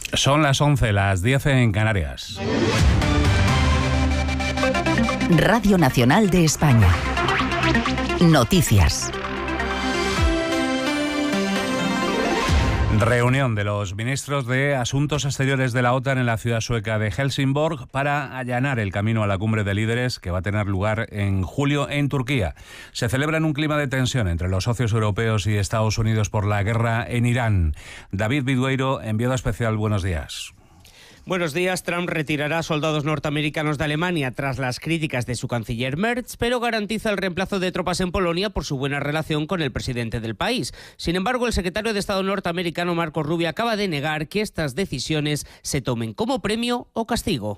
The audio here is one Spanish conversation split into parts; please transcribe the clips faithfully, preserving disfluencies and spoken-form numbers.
Son las once, las diez en Canarias. Radio Nacional de España. Noticias. Reunión de los ministros de Asuntos Exteriores de la OTAN en la ciudad sueca de Helsingborg para allanar el camino a la cumbre de líderes que va a tener lugar en julio en Turquía. Se celebra en un clima de tensión entre los socios europeos y Estados Unidos por la guerra en Irán. David Vidueiro, enviado especial, buenos días. Buenos días. Trump retirará soldados norteamericanos de Alemania tras las críticas de su canciller Merz, pero garantiza el reemplazo de tropas en Polonia por su buena relación con el presidente del país. Sin embargo, el secretario de Estado norteamericano Marco Rubio acaba de negar que estas decisiones se tomen como premio o castigo.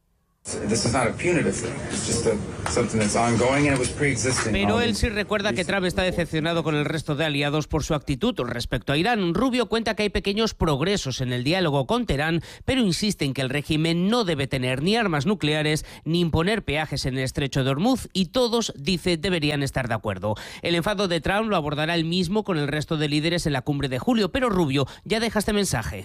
Pero él sí recuerda que Trump está decepcionado con el resto de aliados por su actitud respecto a Irán. Rubio cuenta que hay pequeños progresos en el diálogo con Teherán, pero insiste en que el régimen no debe tener ni armas nucleares ni imponer peajes en el estrecho de Hormuz, y todos, dice, deberían estar de acuerdo. El enfado de Trump lo abordará él mismo con el resto de líderes en la cumbre de julio, pero Rubio ya deja este mensaje.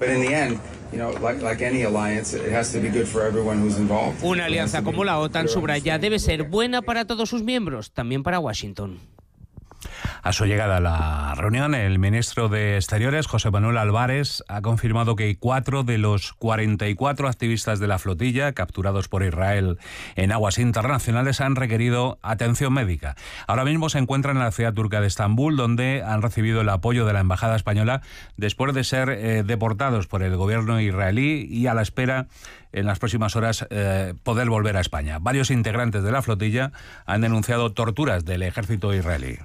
Una alianza como la OTAN, subraya, debe ser buena para todos sus miembros, también para Washington. A su llegada a la reunión, el ministro de Exteriores, José Manuel Álvarez, ha confirmado que cuatro de los cuarenta y cuatro activistas de la flotilla capturados por Israel en aguas internacionales han requerido atención médica. Ahora mismo se encuentran en la ciudad turca de Estambul, donde han recibido el apoyo de la embajada española después de ser eh, deportados por el gobierno israelí y a la espera en las próximas horas eh, poder volver a España. Varios integrantes de la flotilla han denunciado torturas del ejército israelí.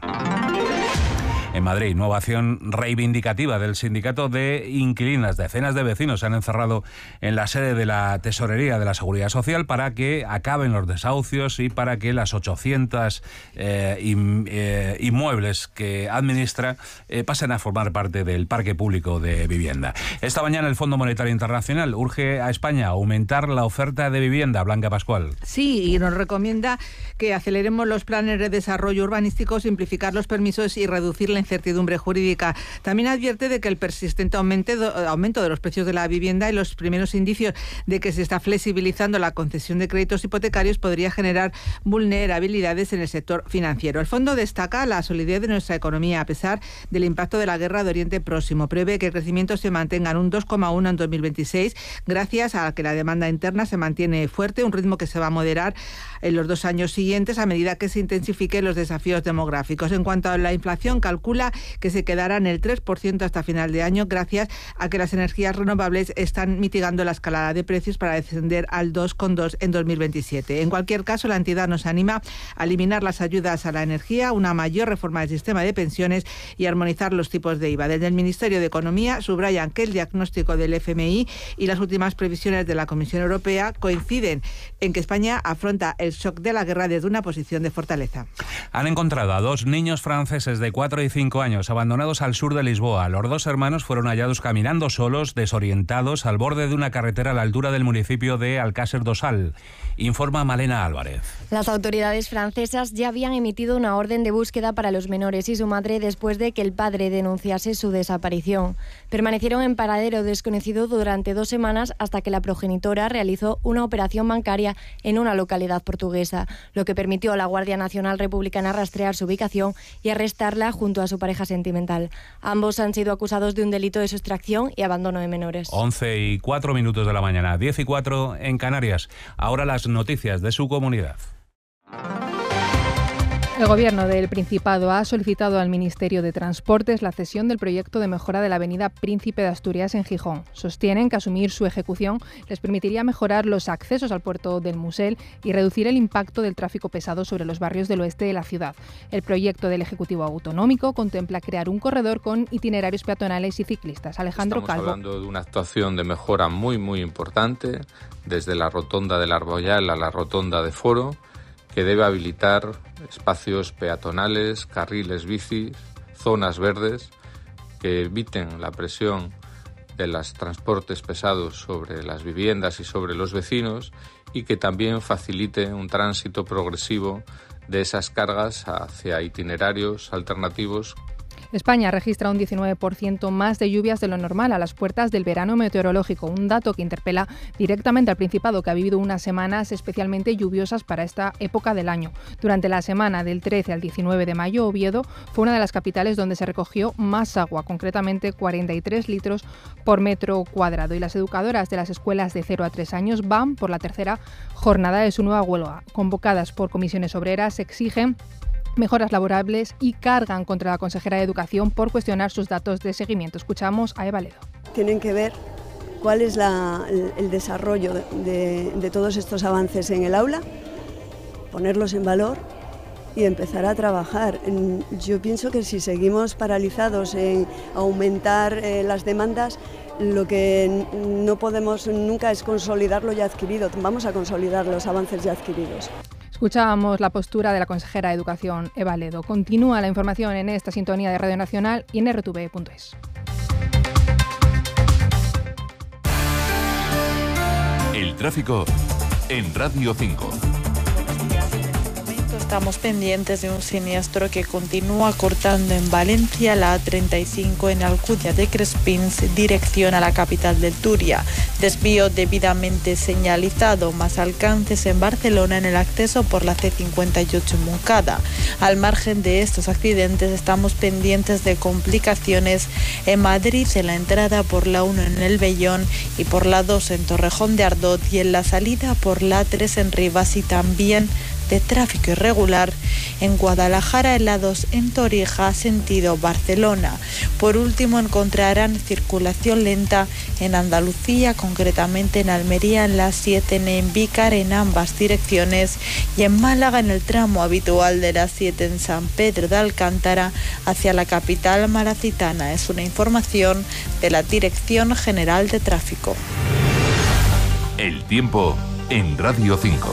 En Madrid, nueva acción reivindicativa del sindicato de inquilinas. Decenas de vecinos se han encerrado en la sede de la Tesorería de la Seguridad Social para que acaben los desahucios y para que las ochocientos eh, in, eh, inmuebles que administra eh, pasen a formar parte del parque público de vivienda. Esta mañana el Fondo Monetario Internacional urge a España a aumentar la oferta de vivienda. Blanca Pascual. Sí, y nos recomienda que aceleremos los planes de desarrollo urbanístico, simplificar los permisos y reducir la incertidumbre jurídica. También advierte de que el persistente aumento de los precios de la vivienda y los primeros indicios de que se está flexibilizando la concesión de créditos hipotecarios podría generar vulnerabilidades en el sector financiero. El fondo destaca la solidez de nuestra economía a pesar del impacto de la guerra de Oriente Próximo. Prevé que el crecimiento se mantenga en un dos coma uno en dos mil veintiséis gracias a que la demanda interna se mantiene fuerte, un ritmo que se va a moderar en los dos años siguientes a medida que se intensifiquen los desafíos demográficos. En cuanto a la inflación, calcula que se quedará en el tres por ciento hasta final de año gracias a que las energías renovables están mitigando la escalada de precios para descender al dos coma dos en dos mil veintisiete. En cualquier caso, la entidad nos anima a eliminar las ayudas a la energía, una mayor reforma del sistema de pensiones y armonizar los tipos de I V A. Desde el Ministerio de Economía subrayan que el diagnóstico del F M I y las últimas previsiones de la Comisión Europea coinciden en que España afronta el shock de la guerra desde una posición de fortaleza. Han encontrado a dos niños franceses de cuatro y cinco años abandonados al sur de Lisboa. Los dos hermanos fueron hallados caminando solos, desorientados, al borde de una carretera a la altura del municipio de Alcácer do Sal. Informa Malena Álvarez. Las autoridades francesas ya habían emitido una orden de búsqueda para los menores y su madre después de que el padre denunciase su desaparición. Permanecieron en paradero desconocido durante dos semanas hasta que la progenitora realizó una operación bancaria en una localidad portuguesa, lo que permitió a la Guardia Nacional Republicana rastrear su ubicación y arrestarla junto a su pareja sentimental. Ambos han sido acusados de un delito de sustracción y abandono de menores. once y cuatro minutos de la mañana, diez y cuatro en Canarias. Ahora las noticias de su comunidad. El Gobierno del Principado ha solicitado al Ministerio de Transportes la cesión del proyecto de mejora de la avenida Príncipe de Asturias en Gijón. Sostienen que asumir su ejecución les permitiría mejorar los accesos al puerto del Musel y reducir el impacto del tráfico pesado sobre los barrios del oeste de la ciudad. El proyecto del Ejecutivo Autonómico contempla crear un corredor con itinerarios peatonales y ciclistas. Alejandro Estamos Calvo. hablando de una actuación de mejora muy, muy importante, desde la rotonda del Arboyal a la rotonda de Foro, que debe habilitar espacios peatonales, carriles bici, zonas verdes que eviten la presión de los transportes pesados sobre las viviendas y sobre los vecinos y que también facilite un tránsito progresivo de esas cargas hacia itinerarios alternativos. España registra un diecinueve por ciento más de lluvias de lo normal a las puertas del verano meteorológico, un dato que interpela directamente al Principado, que ha vivido unas semanas especialmente lluviosas para esta época del año. Durante la semana del trece al diecinueve de mayo, Oviedo fue una de las capitales donde se recogió más agua, concretamente cuarenta y tres litros por metro cuadrado. Y las educadoras de las escuelas de cero a tres años van por la tercera jornada de su nueva huelga. Convocadas por comisiones obreras, exigen mejoras laborables y cargan contra la consejera de Educación por cuestionar sus datos de seguimiento. Escuchamos a Eva Ledo. Tienen que ver cuál es la, el, el desarrollo de, de todos estos avances en el aula, ponerlos en valor y empezar a trabajar. Yo pienso que si seguimos paralizados en aumentar eh, las demandas, lo que no podemos nunca es consolidar lo ya adquirido. Vamos a consolidar los avances ya adquiridos. Escuchábamos la postura de la consejera de Educación, Eva Ledo. Continúa la información en esta sintonía de Radio Nacional y en erre te ve punto es. El tráfico en Radio cinco. Estamos pendientes de un siniestro que continúa cortando en Valencia la A treinta y cinco en Alcudia de Crespins, dirección a la capital del Turia. Desvío debidamente señalizado, más alcances en Barcelona en el acceso por la ce cincuenta y ocho en Montcada. Al margen de estos accidentes, estamos pendientes de complicaciones en Madrid, en la entrada por la uno en El Vellón y por la dos en Torrejón de Ardot, y en la salida por la A tres en Rivas, y también de tráfico irregular en Guadalajara, en la dos en Torija, sentido Barcelona. Por último, encontrarán circulación lenta en Andalucía, concretamente en Almería, en la siete, en Envícar, en ambas direcciones, y en Málaga, en el tramo habitual de la siete en San Pedro de Alcántara, hacia la capital malacitana. Es una información de la Dirección General de Tráfico. El tiempo en Radio cinco.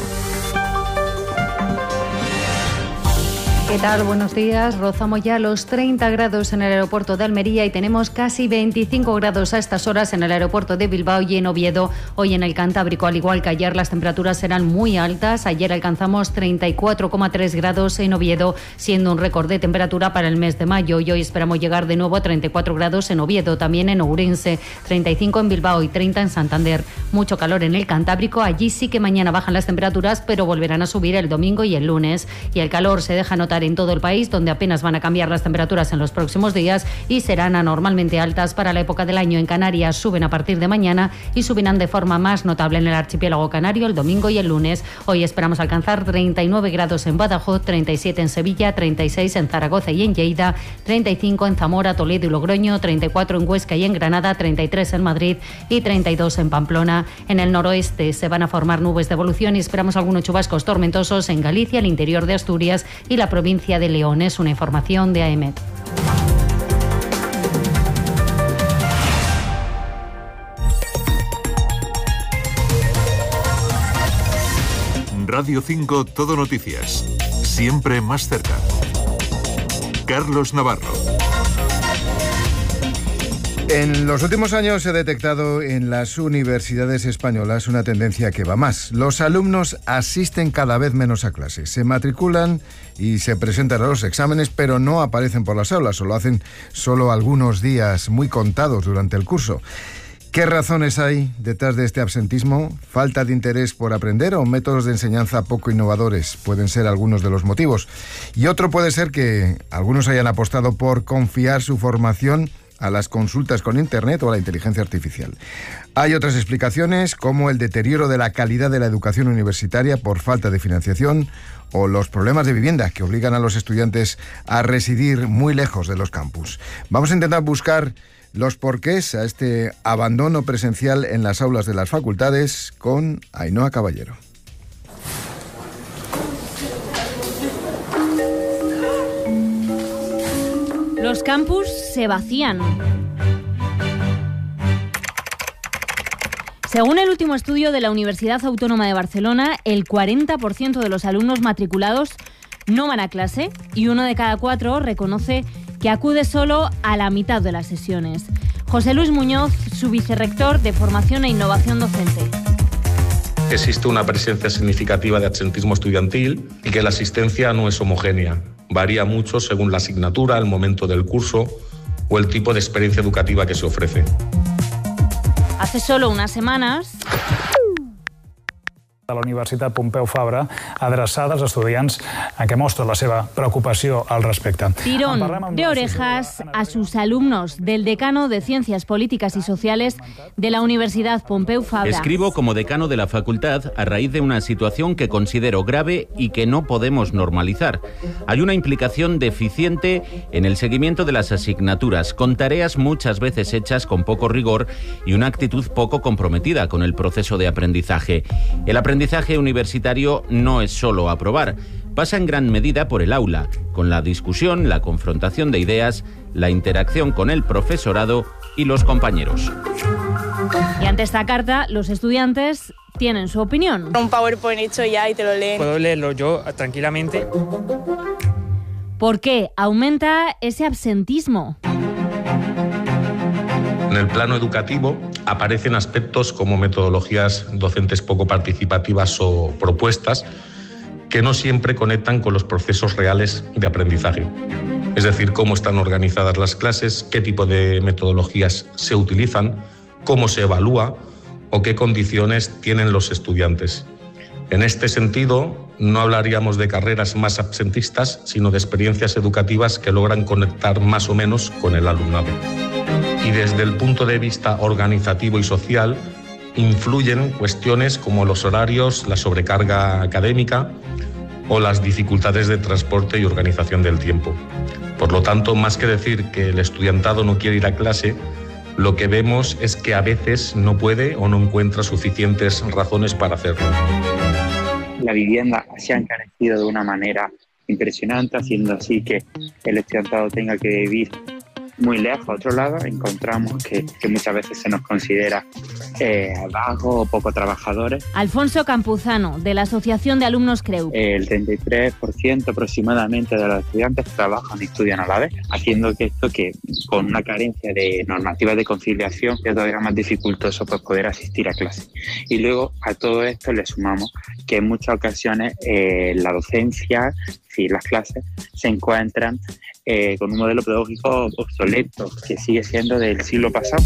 ¿Qué tal? Buenos días. Rozamos ya los treinta grados en el aeropuerto de Almería y tenemos casi veinticinco grados a estas horas en el aeropuerto de Bilbao y en Oviedo. Hoy en el Cantábrico, al igual que ayer, las temperaturas serán muy altas. Ayer alcanzamos treinta y cuatro coma tres grados en Oviedo, siendo un récord de temperatura para el mes de mayo. Y hoy esperamos llegar de nuevo a treinta y cuatro grados en Oviedo, también en Ourense, treinta y cinco en Bilbao y treinta en Santander. Mucho calor en el Cantábrico. Allí sí que mañana bajan las temperaturas, pero volverán a subir el domingo y el lunes. Y el calor se deja notar en todo el país, donde apenas van a cambiar las temperaturas en los próximos días y serán anormalmente altas para la época del año. En Canarias suben a partir de mañana y subirán de forma más notable en el archipiélago canario el domingo y el lunes. Hoy esperamos alcanzar treinta y nueve grados en Badajoz, treinta y siete en Sevilla, treinta y seis en Zaragoza y en Lleida, treinta y cinco en Zamora, Toledo y Logroño, treinta y cuatro en Huesca y en Granada, treinta y tres en Madrid y treinta y dos en Pamplona. En el noroeste se van a formar nubes de evolución y esperamos algunos chubascos tormentosos en Galicia, el interior de Asturias y la provincia de León. Es una información de A E M E T. Radio cinco Todo Noticias. Siempre más cerca. Carlos Navarro. En los últimos años se ha detectado en las universidades españolas una tendencia que va más. Los alumnos asisten cada vez menos a clases, se matriculan y se presentan a los exámenes, pero no aparecen por las aulas, o lo hacen solo algunos días muy contados durante el curso. ¿Qué razones hay detrás de este absentismo? ¿Falta de interés por aprender o métodos de enseñanza poco innovadores? Pueden ser algunos de los motivos. Y otro puede ser que algunos hayan apostado por confiar su formación a las consultas con Internet o a la inteligencia artificial. Hay otras explicaciones, como el deterioro de la calidad de la educación universitaria por falta de financiación o los problemas de vivienda que obligan a los estudiantes a residir muy lejos de los campus. Vamos a intentar buscar los porqués a este abandono presencial en las aulas de las facultades con Ainhoa Caballero. Los campus se vacían. Según el último estudio de la Universidad Autónoma de Barcelona, el cuarenta por ciento de los alumnos matriculados no van a clase y uno de cada cuatro reconoce que acude solo a la mitad de las sesiones. José Luis Muñoz, su vicerrector de Formación e Innovación Docente. Existe una presencia significativa de absentismo estudiantil y que la asistencia no es homogénea. varía mucho según la asignatura, el momento del curso o el tipo de experiencia educativa que se ofrece. Hace solo unas semanas... de la Universitat Pompeu Fabra, adreçada als estudiants en què mostra la seva preocupació al respecte. Tirón de orejas a sus alumnos del decano de Ciencias Políticas y Sociales de la Universidad Pompeu Fabra. Escribo como decano de la facultad a raíz de una situación que considero grave y que no podemos normalizar. Hay una implicación deficiente en el seguimiento de las asignaturas, con tareas muchas veces hechas con poco rigor y una actitud poco comprometida con el proceso de aprendizaje. El aprendizaje El aprendizaje universitario no es solo aprobar, pasa en gran medida por el aula, con la discusión, la confrontación de ideas, la interacción con el profesorado y los compañeros. Y ante esta carta, los estudiantes tienen su opinión. Un PowerPoint hecho ya y te lo leen. Puedo leerlo yo tranquilamente. ¿Por qué aumenta ese absentismo? En el plano educativo aparecen aspectos como metodologías docentes poco participativas o propuestas que no siempre conectan con los procesos reales de aprendizaje. Es decir, cómo están organizadas las clases, qué tipo de metodologías se utilizan, cómo se evalúa o qué condiciones tienen los estudiantes. En este sentido, no hablaríamos de carreras más absentistas, sino de experiencias educativas que logran conectar más o menos con el alumnado. Y desde el punto de vista organizativo y social, influyen cuestiones como los horarios, la sobrecarga académica o las dificultades de transporte y organización del tiempo. Por lo tanto, más que decir que el estudiantado no quiere ir a clase, lo que vemos es que a veces no puede o no encuentra suficientes razones para hacerlo. La vivienda se ha encarecido de una manera impresionante, haciendo así que el estudiantado tenga que vivir muy lejos. A otro lado, encontramos que, que muchas veces se nos considera eh, vagos o poco trabajadores. Alfonso Campuzano, de la Asociación de Alumnos CREUC. El treinta y tres por ciento aproximadamente de los estudiantes trabajan y estudian a la vez, haciendo que esto, que con una carencia de normativas de conciliación, es todavía más dificultoso pues, poder asistir a clase. Y luego a todo esto le sumamos que en muchas ocasiones eh, la docencia, sí, las clases, se encuentran Eh, con un modelo pedagógico obsoleto que sigue siendo del siglo pasado.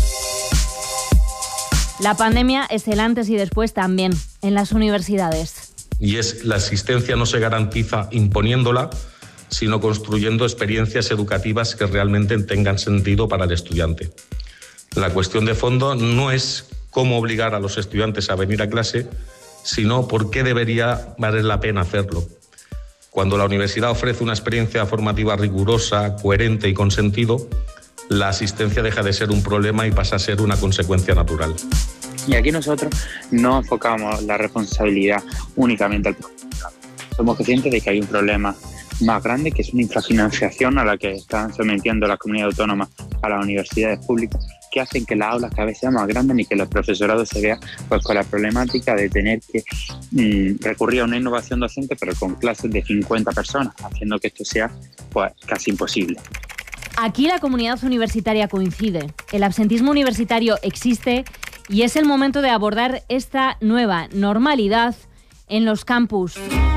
La pandemia es el antes y después también en las universidades. Y es la asistencia no se garantiza imponiéndola, sino construyendo experiencias educativas que realmente tengan sentido para el estudiante. La cuestión de fondo no es cómo obligar a los estudiantes a venir a clase, sino por qué debería valer la pena hacerlo. Cuando la universidad ofrece una experiencia formativa rigurosa, coherente y con sentido, la asistencia deja de ser un problema y pasa a ser una consecuencia natural. Y aquí nosotros no enfocamos la responsabilidad únicamente al profesorado. Somos conscientes de que hay un problema más grande, que es una infrafinanciación a la que están sometiendo las comunidades autónomas a las universidades públicas, que hacen que las aulas cada vez sean más grandes y que los profesorados se vean pues, con la problemática de tener que mmm, recurrir a una innovación docente, pero con clases de cincuenta personas, haciendo que esto sea pues, casi imposible. Aquí la comunidad universitaria coincide. El absentismo universitario existe y es el momento de abordar esta nueva normalidad en los campus.